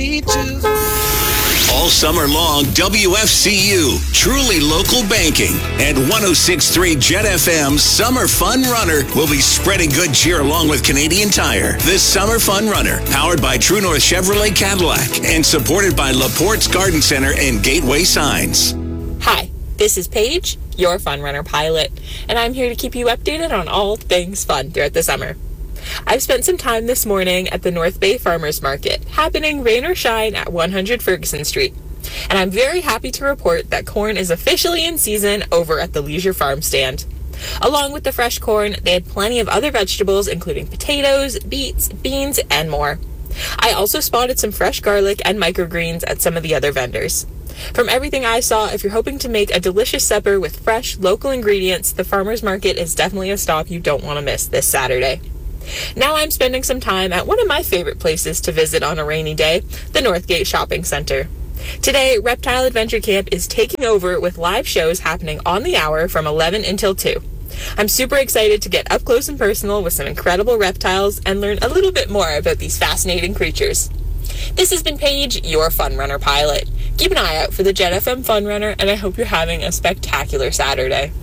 All summer long, WFCU, truly local banking, and 106.3 Jet FM Summer Fun Runner will be spreading good cheer along with Canadian Tire. This Summer Fun Runner, powered by True North Chevrolet Cadillac and supported by LaPorte's Garden Center and Gateway Signs. Hi, this is Paige, your Fun Runner pilot, and I'm here to keep you updated on all things fun throughout the summer. I've spent some time this morning at the North Bay Farmers Market, happening rain or shine at 100 Ferguson Street. And I'm very happy to report that corn is officially in season over at the Leisure Farm stand. Along with the fresh corn, they had plenty of other vegetables, including potatoes, beets, beans, and more. I also spotted some fresh garlic and microgreens at some of the other vendors. From everything I saw, if you're hoping to make a delicious supper with fresh, local ingredients, the Farmers Market is definitely a stop you don't want to miss this Saturday. Now I'm spending some time at one of my favorite places to visit on a rainy day, the Northgate Shopping Center. Today, Reptile Adventure Camp is taking over with live shows happening on the hour from 11 until 2. I'm super excited to get up close and personal with some incredible reptiles and learn a little bit more about these fascinating creatures. This has been Paige, your Fun Runner pilot. Keep an eye out for the Jet FM Fun Runner, and I hope you're having a spectacular Saturday.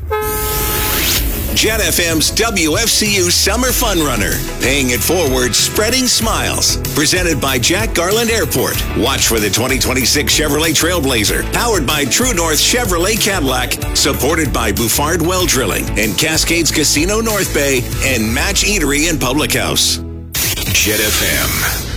Jet FM's WFCU Summer Fun Runner, paying it forward, spreading smiles. Presented by Jack Garland Airport. Watch for the 2026 Chevrolet Trailblazer, powered by True North Chevrolet Cadillac, supported by Bouffard Well Drilling and Cascades Casino North Bay and Match Eatery and Public House. Jet FM.